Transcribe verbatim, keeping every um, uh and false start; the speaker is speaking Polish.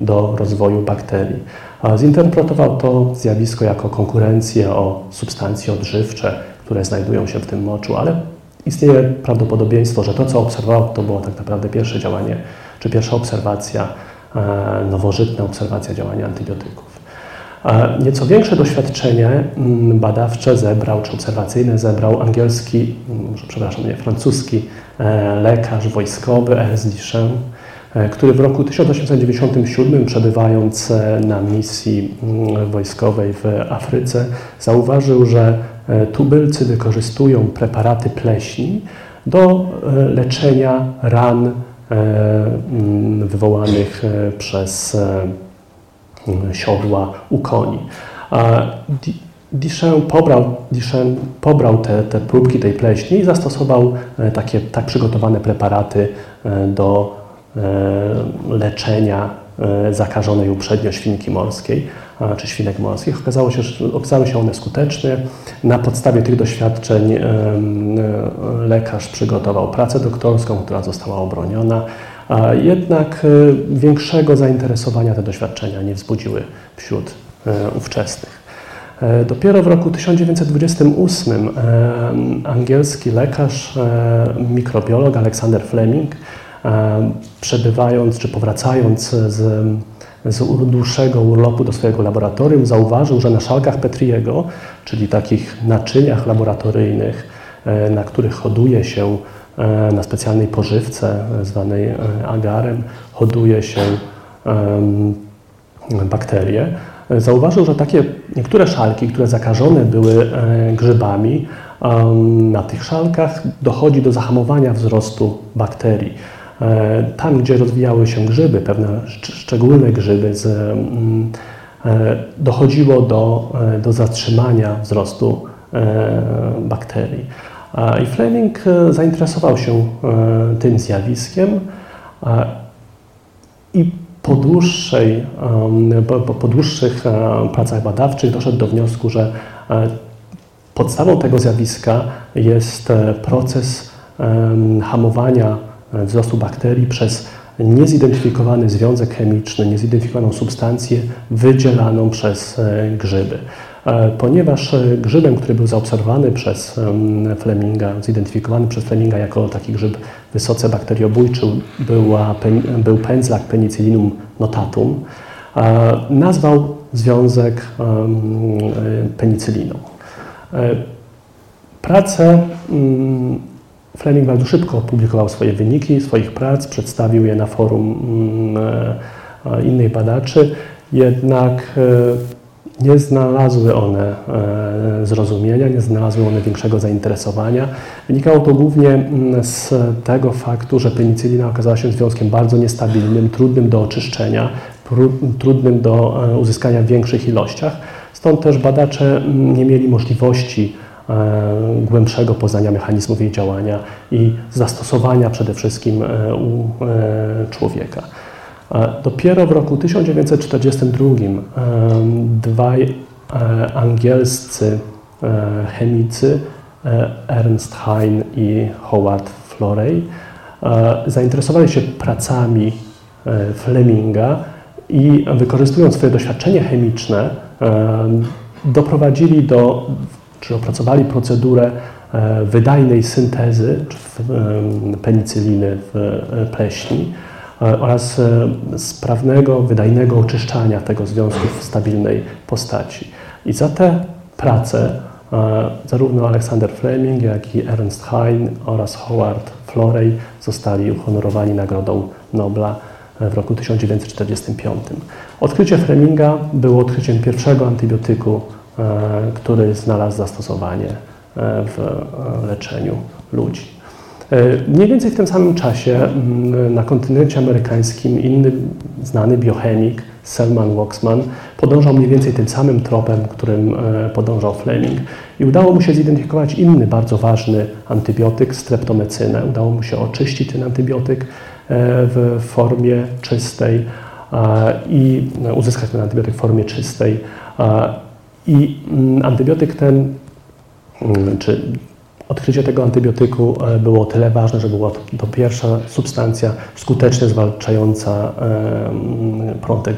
do rozwoju bakterii. Zinterpretował to zjawisko jako konkurencję o substancje odżywcze, które znajdują się w tym moczu, ale istnieje prawdopodobieństwo, że to, co obserwował, to było tak naprawdę pierwsze działanie, czy pierwsza obserwacja, nowożytna obserwacja działania antybiotyków. Nieco większe doświadczenie badawcze zebrał, czy obserwacyjne zebrał angielski, przepraszam, nie, francuski lekarz wojskowy Ernst Duchesne, który w roku tysiąc osiemset dziewięćdziesiątym siódmym, przebywając na misji wojskowej w Afryce, zauważył, że tubylcy wykorzystują preparaty pleśni do leczenia ran wywołanych przez siodła u koni. Duchesne pobrał, Duchesne pobrał te, te próbki tej pleśni i zastosował takie tak przygotowane preparaty do leczenia zakażonej uprzednio świnki morskiej czy świnek morskich. Okazało się, że okazały się one skuteczne. Na podstawie tych doświadczeń lekarz przygotował pracę doktorską, która została obroniona. Jednak większego zainteresowania te doświadczenia nie wzbudziły wśród ówczesnych. Dopiero w roku tysiąc dziewięćset dwudziestym ósmym angielski lekarz, mikrobiolog Alexander Fleming, przebywając czy powracając z, z dłuższego urlopu do swojego laboratorium, zauważył, że na szalkach Petriego, czyli takich naczyniach laboratoryjnych, na których hoduje się na specjalnej pożywce zwanej agarem, hoduje się bakterie. Zauważył, że takie niektóre szalki, które zakażone były grzybami, na tych szalkach dochodzi do zahamowania wzrostu bakterii. Tam, gdzie rozwijały się grzyby, pewne szczególne grzyby, z, dochodziło do, do zatrzymania wzrostu bakterii. I Fleming zainteresował się tym zjawiskiem i po, dłuższej, po, po dłuższych pracach badawczych doszedł do wniosku, że podstawą tego zjawiska jest proces hamowania wzrostu bakterii przez niezidentyfikowany związek chemiczny, niezidentyfikowaną substancję wydzielaną przez grzyby. Ponieważ grzybem, który był zaobserwowany przez Fleminga, zidentyfikowany przez Fleminga jako taki grzyb wysoce bakteriobójczy, była, był pędzlak Penicillinum notatum, nazwał związek penicyliną. Pracę Fleming bardzo szybko opublikował swoje wyniki swoich prac, przedstawił je na forum innych badaczy, jednak nie znalazły one zrozumienia, nie znalazły one większego zainteresowania. Wynikało to głównie z tego faktu, że penicylina okazała się związkiem bardzo niestabilnym, trudnym do oczyszczenia, trudnym do uzyskania w większych ilościach. Stąd też badacze nie mieli możliwości głębszego poznania mechanizmów jej działania i zastosowania przede wszystkim u człowieka. Dopiero w roku tysiąc dziewięćset czterdziestym drugim dwaj angielscy chemicy, Ernst Hein i Howard Florey, zainteresowali się pracami Fleminga i wykorzystując swoje doświadczenie chemiczne doprowadzili do, czy opracowali procedurę wydajnej syntezy penicyliny w pleśni oraz sprawnego, wydajnego oczyszczania tego związku w stabilnej postaci. I za te prace zarówno Alexander Fleming, jak i Ernst Hein oraz Howard Florey zostali uhonorowani Nagrodą Nobla w roku tysiąc dziewięćset czterdziestym piątym. Odkrycie Fleminga było odkryciem pierwszego antybiotyku, który znalazł zastosowanie w leczeniu ludzi. Mniej więcej w tym samym czasie na kontynencie amerykańskim inny znany biochemik, Selman Waksman, podążał mniej więcej tym samym tropem, którym podążał Fleming i udało mu się zidentyfikować inny bardzo ważny antybiotyk, streptomycynę. Udało mu się oczyścić ten antybiotyk w formie czystej i uzyskać ten antybiotyk w formie czystej. I antybiotyk ten, czy odkrycie tego antybiotyku było o tyle ważne, że była to pierwsza substancja skutecznie zwalczająca prądek